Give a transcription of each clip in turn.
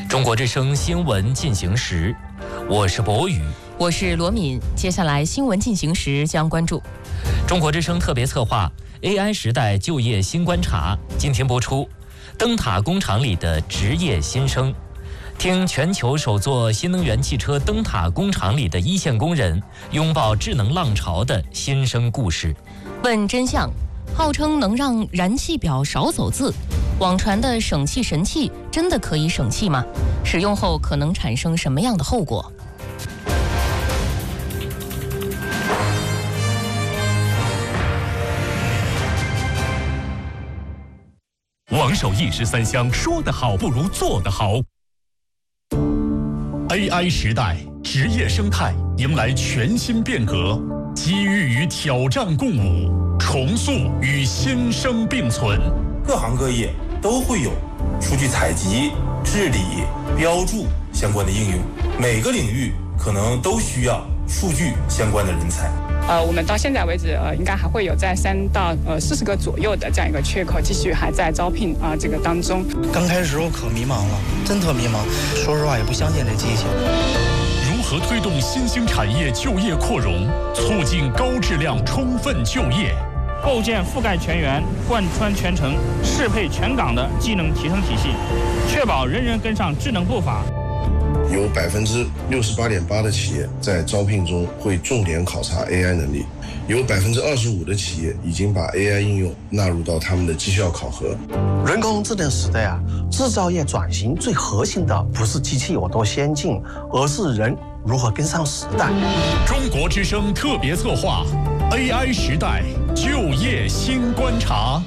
中国之声新闻进行时，我是博宇， 我是罗敏。接下来新闻进行时将关注中国之声特别策划 AI 时代就业新观察，今天播出灯塔工厂里的职业新生，听全球首座新能源汽车灯塔工厂里的一线工人拥抱智能浪潮的新生故事。 问真相，号称能让燃气表少走字，网传的省气神器真的可以省气吗？使用后可能产生什么样的后果？ 王守义十三香，说得好不如做得好。AI 时代，职业生态迎来全新变革，机遇与挑战共舞，重塑与新生并存。 各行各业都会有数据采集、治理、标注相关的应用，每个领域可能都需要数据相关的人才。 我们到现在为止，应该还会有在3到40个左右的这样一个缺口，继续还在招聘这个当中。 刚开始时候可迷茫了，真特迷茫。说实话，也不相信这机器。 如何推动新兴产业就业扩容，促进高质量充分就业？ 构建覆盖全员、贯穿全程、适配全岗的技能提升体系，确保人人跟上智能步伐。 有68.8%的企业在招聘中会重点考察 AI 能力，有25%的企业已经把 AI 应用纳入到他们的绩效考核。 人工智能时代制造业转型最核心的不是机器有多先进，而是人如何跟上时代。 中国之声特别策划 AI 时代就业新观察。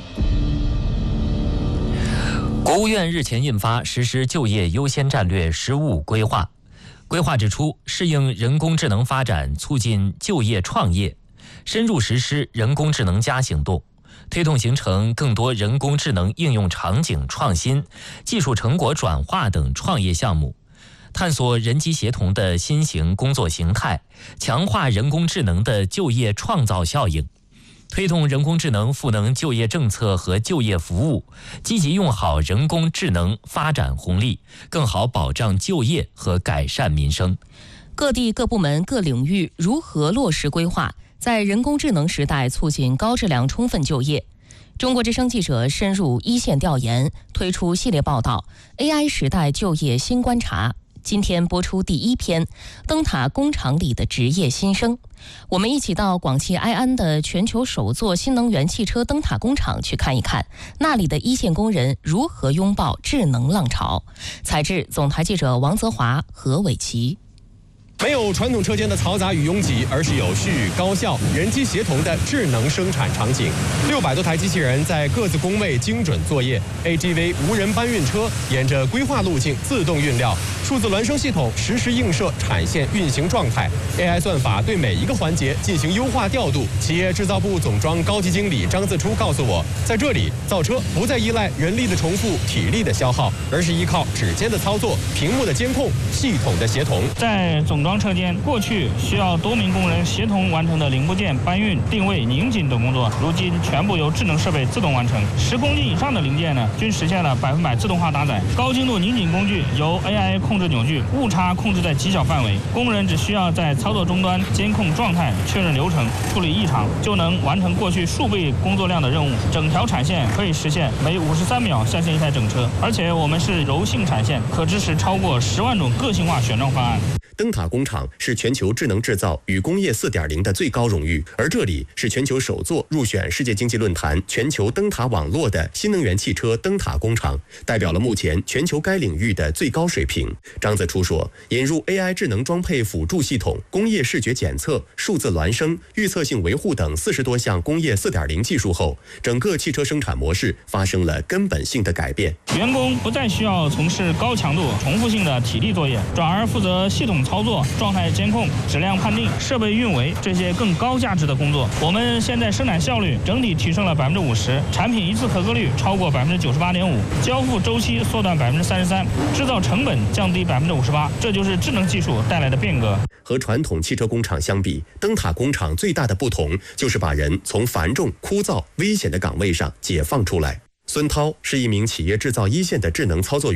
国务院日前印发实施就业优先战略15规划，规划指出，适应人工智能发展，促进就业创业，深入实施人工智能+行动，推动形成更多人工智能应用场景创新、技术成果转化等创业项目，探索人机协同的新型工作形态，强化人工智能的就业创造效应，推动人工智能赋能就业政策和就业服务，积极用好人工智能发展红利，更好保障就业和改善民生。 各地各部门各领域如何落实规划，在人工智能时代促进高质量充分就业？中国之声记者深入一线调研，推出系列报道 AI 时代就业新观察。今天播出第1篇，灯塔工厂里的职业新生。我们一起到广汽埃安的全球首座新能源汽车灯塔工厂去看一看，那里的一线工人如何拥抱智能浪潮。采制总台记者王泽华、何伟奇。 没有传统车间的嘈杂与拥挤，而是有序、高效、人机协同的智能生产场景。600多台机器人在各自工位精准作业 ，AGV 无人搬运车沿着规划路径自动运料，数字孪生系统实时映射产线运行状态 ，AI 算法对每一个环节进行优化调度。企业制造部总装高级经理张自初告诉我，在这里造车不再依赖人力的重复、体力的消耗，而是依靠指尖的操作、屏幕的监控、系统的协同。 在总装车间，过去需要多名工人协同完成的零部件搬运、定位、拧紧等工作，如今全部由智能设备自动完成。10公斤以上的零件呢，均实现了100%自动化搭载。高精度拧紧工具由 AI 控制扭矩，误差控制在极小范围，工人只需要在操作终端监控状态、确认流程、处理异常，就能完成过去数倍工作量的任务。整条产线可以实现每53秒下线一台整车，而且我们是柔性产线，可支持超过10万种个性化选装方案。 灯塔工厂是全球智能制造与工业4.0的最高荣誉，而这里是全球首座入选世界经济论坛全球灯塔网络的新能源汽车灯塔工厂，代表了目前全球该领域的最高水平。张自初说，引入 AI 智能装配辅助系统、工业视觉检测、数字孪生、预测性维护等40多项工业4.0技术后，整个汽车生产模式发生了根本性的改变。 员工不再需要从事高强度、重复性的体力作业，转而负责系统操作、状态监控、质量判定、设备运维这些更高价值的工作。我们现在生产效率整体提升了50%，产品一次合格率超过98.5%，交付周期缩短33%，制造成本降低58%，这就是智能技术带来的变革。 和传统汽车工厂相比，灯塔工厂最大的不同就是把人从繁重、枯燥、危险的岗位上解放出来。孙涛是一名企业制造一线的智能操作员，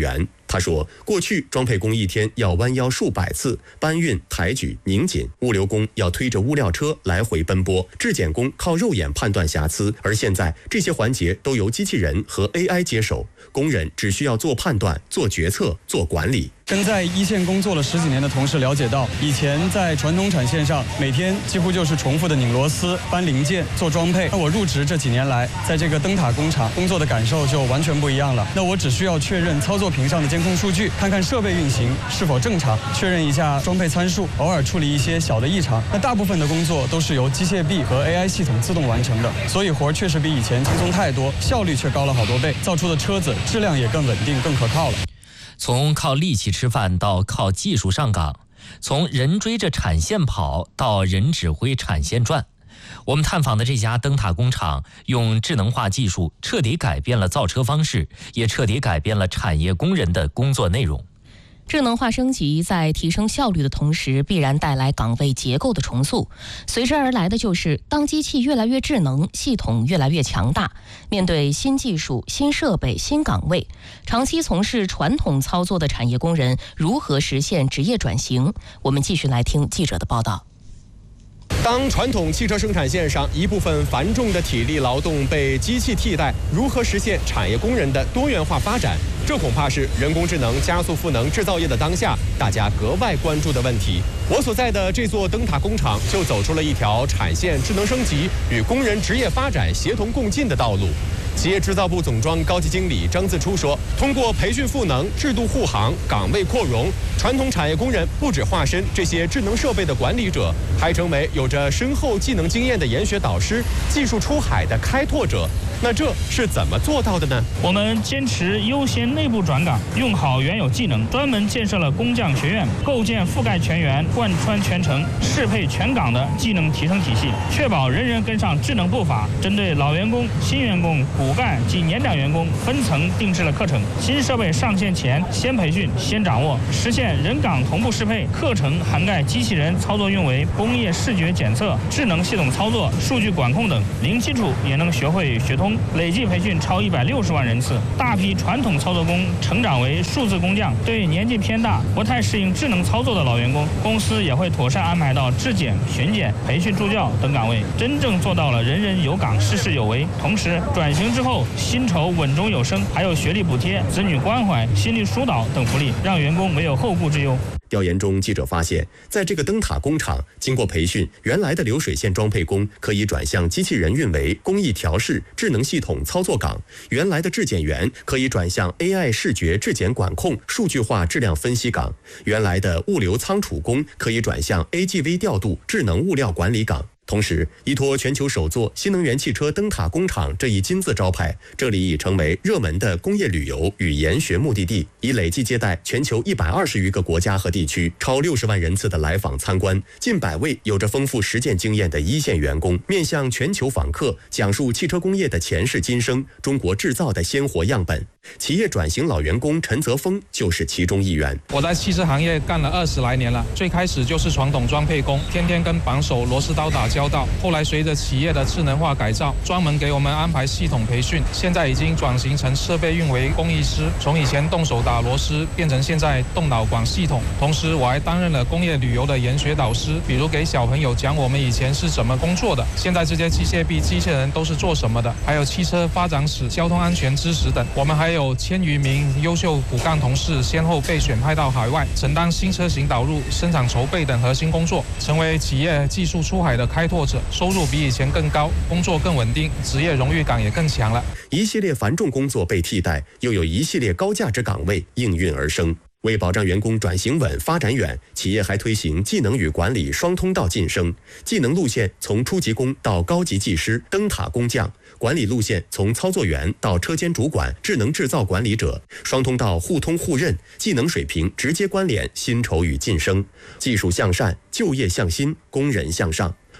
他说，过去装配工一天要弯腰数百次，搬运、抬举、拧紧，物流工要推着物料车来回奔波，质检工靠肉眼判断瑕疵，而现在这些环节都由机器人和 AI 接手，工人只需要做判断、做决策、做管理。 跟在一线工作了10几年的同事了解到，以前在传统产线上，每天几乎就是重复的拧螺丝、搬零件、做装配。那我入职这几年来，在这个灯塔工厂工作的感受就完全不一样了。那我只需要确认操作屏上的监控数据，看看设备运行是否正常，确认一下装配参数，偶尔处理一些小的异常。那大部分的工作都是由机械臂和 AI 系统自动完成的，所以活确实比以前轻松太多，效率却高了好多倍，造出的车子质量也更稳定、更可靠了。 从靠力气吃饭到靠技术上岗，从人追着产线跑到人指挥产线转，我们探访的这家灯塔工厂用智能化技术彻底改变了造车方式，也彻底改变了产业工人的工作内容。 智能化升级在提升效率的同时，必然带来岗位结构的重塑。随之而来的就是，当机器越来越智能，系统越来越强大，面对新技术、新设备、新岗位，长期从事传统操作的产业工人如何实现职业转型？我们继续来听记者的报道。 当传统汽车生产线上一部分繁重的体力劳动被机器替代，如何实现产业工人的多元化发展？这恐怕是人工智能加速赋能制造业的当下大家格外关注的问题。我所在的这座灯塔工厂就走出了一条产线智能升级与工人职业发展协同共进的道路。企业制造部总装高级经理张自初说，通过培训赋能、制度护航、岗位扩容，传统产业工人不只化身这些智能设备的管理者，还成为有着深厚技能经验的研学导师、技术出海的开拓者。那这是怎么做到的呢？ 我们坚持优先内部转岗，用好原有技能，专门建设了工匠学院，构建覆盖全员、贯穿全程、适配全岗的技能提升体系，确保人人跟上智能步伐。针对老员工、新员工、骨干及年长员工分层定制了课程，新设备上线前先培训、先掌握，实现人岗同步适配。课程涵盖机器人操作运维、工业视觉检测、智能系统操作、数据管控等，零基础也能学会学通。累计培训超160万人次，大批传统操作工成长为数字工匠。对年纪偏大、不太适应智能操作的老员工，公司也会妥善安排到质检、巡检、培训助教等岗位，真正做到了人人有岗、事事有为。同时，转型之后薪酬稳中有升，还有学历补贴、子女关怀、心理疏导等福利，让员工没有后顾之忧。 调研中，记者发现，在这个灯塔工厂，经过培训，原来的流水线装配工可以转向机器人运维、工艺调试、智能系统操作岗；原来的质检员可以转向 AI 视觉质检管控、数据化质量分析岗；原来的物流仓储工可以转向 AGV 调度、智能物料管理岗。同时，依托全球首座新能源汽车灯塔工厂这一金字招牌，这里已成为热门的工业旅游与研学目的地，已累计接待全球120余个国家和地区，超60万人次的来访参观，近100位有着丰富实践经验的一线员工，面向全球访客讲述汽车工业的前世今生，中国制造的鲜活样本。企业转型老员工陈泽峰就是其中一员。 我在汽车行业干了20来年了，最开始就是传统装配工，天天跟扳手、螺丝刀打交道。后来随着企业的智能化改造，专门给我们安排系统培训，现在已经转型成设备运维工艺师，从以前动手打螺丝变成现在动脑管系统。同时我还担任了工业旅游的研学导师，比如给小朋友讲我们以前是怎么工作的，现在这些机械臂、机器人都是做什么的，还有汽车发展史、交通安全知识等。我们还有1000余名优秀骨干同事先后被选派到海外，承担新车型导入、生产筹备等核心工作，成为企业技术出海的开拓者，收入比以前更高，工作更稳定，职业荣誉感也更强了。 一系列繁重工作被替代，又有一系列高价值岗位应运而生。为保障员工转型稳、发展远，企业还推行技能与管理双通道晋升，技能路线从初级工到高级技师、灯塔工匠，管理路线从操作员到车间主管、智能制造管理者，双通道互通互认，技能水平直接关联薪酬与晋升，技术向善，就业向新，工人向上。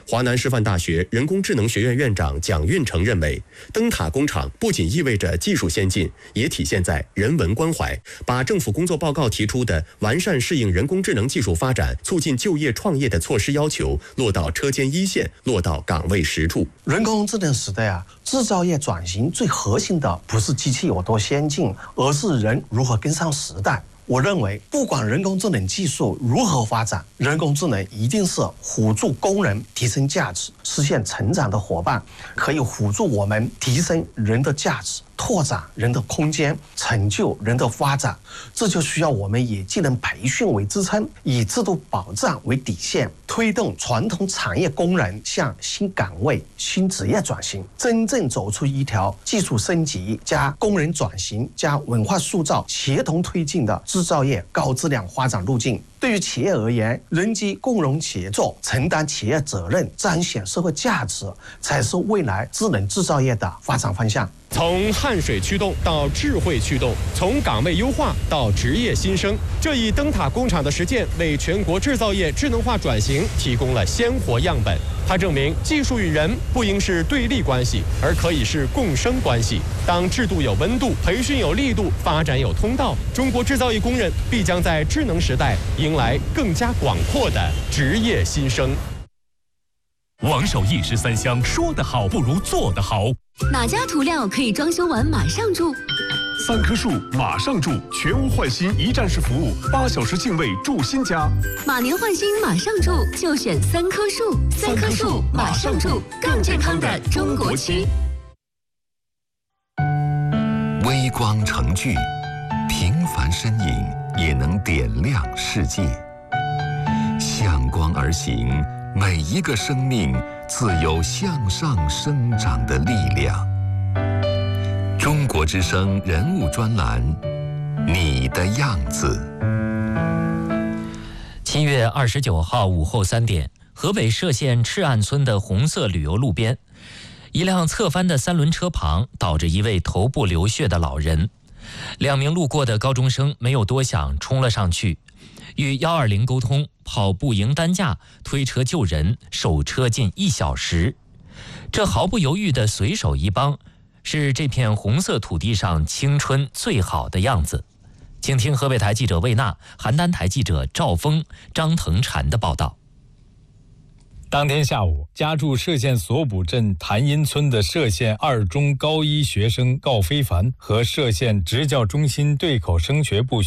华南师范大学人工智能学院院长蒋运成认为，灯塔工厂不仅意味着技术先进，也体现在人文关怀，把政府工作报告提出的完善适应人工智能技术发展、促进就业创业的措施要求落到车间一线，落到岗位实处。 人工智能时代啊，制造业转型最核心的不是机器有多先进，而是人如何跟上时代。我认为，不管人工智能技术如何发展，人工智能一定是辅助工人提升价值、实现成长的伙伴，可以辅助我们提升人的价值，拓展人的空间，成就人的发展。这就需要我们以技能培训为支撑，以制度保障为底线，推动传统产业工人向新岗位、新职业转型，真正走出一条技术升级加工人转型加文化塑造协同推进的制造业高质量发展路径。对于企业而言，人机共融协作，承担企业责任，彰显社会价值，才是未来智能制造业的发展方向。 从汗水驱动到智慧驱动，从岗位优化到职业新生，这一灯塔工厂的实践为全国制造业智能化转型提供了鲜活样本。它证明技术与人不应是对立关系，而可以是共生关系。当制度有温度，培训有力度，发展有通道，中国制造业工人必将在智能时代迎来更加广阔的职业新生。 王守义13香，说得好不如做得好。 哪家涂料可以装修完马上住 ？3棵树马上住，全屋换新一站式服务，8小时净位住新家。 马年换新马上住，就选3棵树。3棵树马上住，更健康的中国区。 微光成炬，平凡身影也能点亮世界。向光而行，每一个生命自有向上生长的力量。中国之声人物专栏，你的样子。 7月29号午后3点，河北涉县赤岸村的红色旅游路边，一辆侧翻的3轮车旁倒着一位头部流血的老人。2名路过的高中生没有多想，冲了上去，与120沟通，跑步迎担架，推车救人，守车近1小时。这毫不犹豫的随手一帮，是这片红色土地上青春最好的样子。请听河北台记者魏娜、邯郸台记者赵峰、张腾婵的报道。 当天下午，家住涉县索卜镇谭阴村的涉县2中高1学生告非凡和涉县职教中心对口升学部